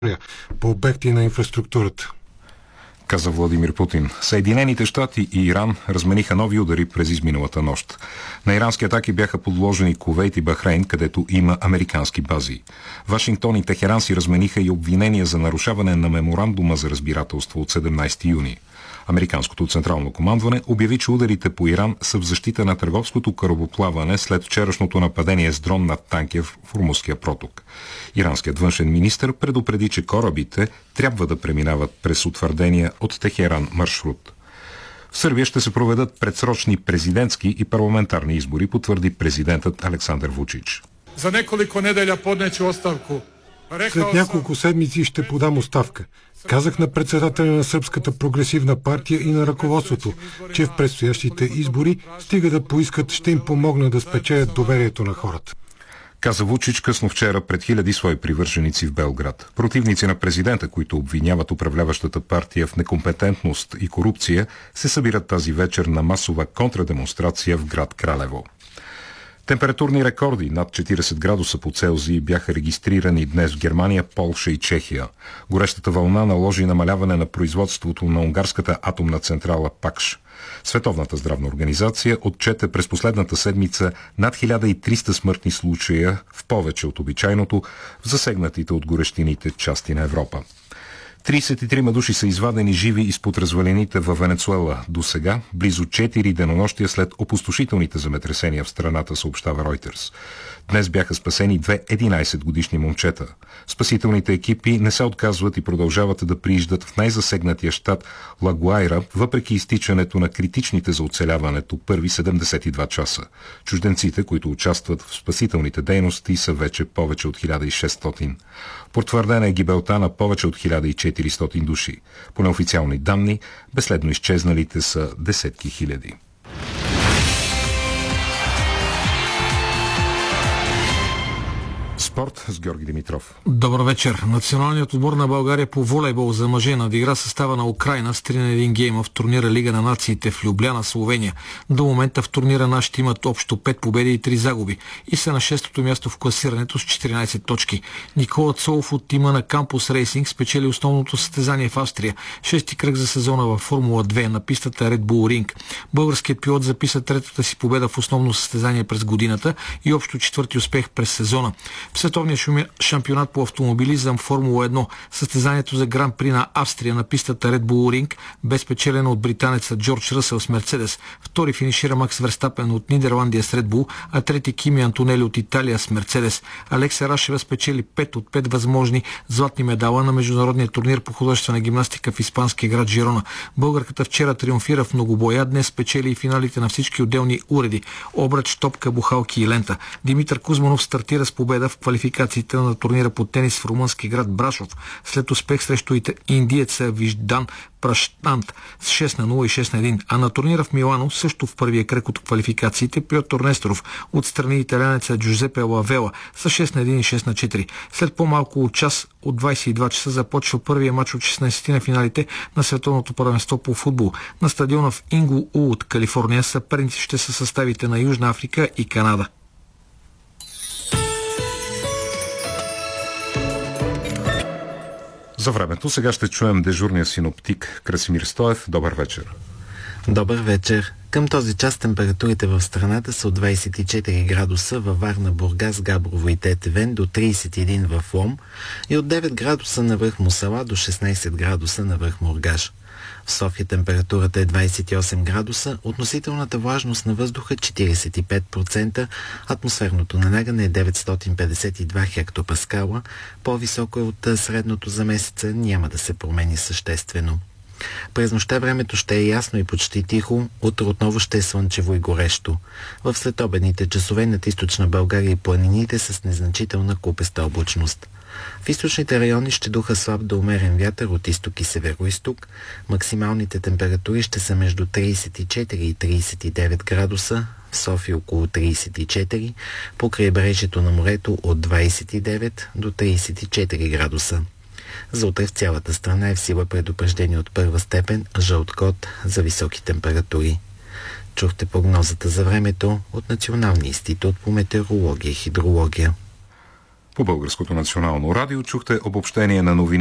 по обекти на инфраструктурата. Каза Владимир Путин. Съединените щати и Иран размениха нови удари през изминалата нощ. На ирански атаки бяха подложени Кувейт и Бахрейн, където има американски бази. Вашингтон и Техеран си размениха и обвинения за нарушаване на меморандума за разбирателство от 17 юни. Американското централно командване обяви, че ударите по Иран са в защита на търговското корабоплаване след вчерашното нападение с дрон над танкер в Ормузския проток. Иранският външен министър предупреди, че корабите трябва да преминават през утвърдения от Техеран маршрут. В Сърбия ще се проведат предсрочни президентски и парламентарни избори, потвърди президентът Александър Вучич. За неколико неделя поднечу оставку. След няколко седмици ще подам оставка. Казах на председателя на Сръбската прогресивна партия и на ръководството, че в предстоящите избори, стига да поискат, ще им помогна да спечелят доверието на хората. Каза Вучич късно вчера пред хиляди свои привърженици в Белград. Противници на президента, които обвиняват управляващата партия в некомпетентност и корупция, се събират тази вечер на масова контрадемонстрация в град Кралево. Температурни рекорди над 40 градуса по Целзий бяха регистрирани днес в Германия, Полша и Чехия. Горещата вълна наложи намаляване на производството на унгарската атомна централа Пакш. Световната здравна организация отчете през последната седмица над 1300 смъртни случая в повече от обичайното в засегнатите от горещините части на Европа. 33 души са извадени живи изпод развалините във Венецуела до сега, близо 4 денонощия след опустошителните земетресения в страната, съобщава Reuters. Днес бяха спасени две 11-годишни момчета. Спасителните екипи не се отказват и продължават да прииждат в най-засегнатия щат Лагуайра, въпреки изтичането на критичните за оцеляването първи 72 часа. Чужденците, които участват в спасителните дейности, са вече повече от 1600. Потвърдена е гибелта на повече от 1400 души. По неофициални данни, безследно изчезналите са десетки хиляди. Спорт с Георги Димитров. Добър вечер. Националният отбор на България по волейбол за мъже надигра състава на Украйна с 3-1 гейма в турнира Лига на нациите в Любляна, Словения. До момента в турнира нашите имат общо 5 победи и 3 загуби и са на 6-то място в класирането с 14 точки. Никола Цолов от тима на Кампус Рейсинг спечели основното състезание в Австрия. 6-ти кръг за сезона във Формула 2 на пистата Red Bull Ring. Българският пилот записа третата си победа в основно състезание през годината и общо 4-ти успех през сезона. В световния шампионат по автомобилизъм Формула 1, състезанието за Гран При на Австрия на пистата Red Bull Ring бе спечелено от британеца Джордж Ръсъл с Мерцедес. Втори финишира Макс Верстапен от Нидерландия с Red Bull, а трети Кими Антонели от Италия с Мерцедес. Алекса Рашева спечели 5 от 5 възможни златни медала на международния турнир по художествена гимнастика в испанския град Жирона. Българката вчера триумфира в многобоя, днес спечели и финалите на всички отделни уреди – обръч, топка, бухалки и лента. Димитър Кузманов стартира с победа в квалификациите на турнира по тенис в румънски град Брашов, след успех срещу индиеца Виждан Праштант с 6-0 и 6-1. А на турнира в Милано, също в първия кръг от квалификациите, Пьотър Несторов отстрани италянеца Джузепе Лавела с 6-1 и 6-4. След по-малко от час, от 22 часа, започва първия матч от 16 на финалите на световното първенство по футбол. На стадиона в Инглвуд, Калифорния, съперници ще са съставите на Южна Африка и Канада. За времето сега ще чуем дежурния синоптик Красимир Стоев. Добър вечер. Добър вечер. Към този час температурите в страната са от 24 градуса във Варна, Бургас, Габрово и Тетевен до 31 в Лом и от 9 градуса на връх Мусала до 16 градуса на връх Мургаш. В София температурата е 28 градуса, относителната влажност на въздуха 45%, атмосферното налягане е 952 хектопаскала, по-високо е от средното за месеца, няма да се промени съществено. През нощта времето ще е ясно и почти тихо, утре отново ще е слънчево и горещо. В следобедните часове над източна България и планините с незначителна купеста облачност. В източните райони ще духа слаб до умерен вятър от изток и северо-изток. Максималните температури ще са между 34 и 39 градуса, в София около 34, по крайбрежието на морето от 29 до 34 градуса. За утре в цялата страна е в сила предупреждение от първа степен, жълт код за високи температури. Чухте прогнозата за времето от Националния институт по метеорология и хидрология. По Българското национално радио чухте обобщение на новини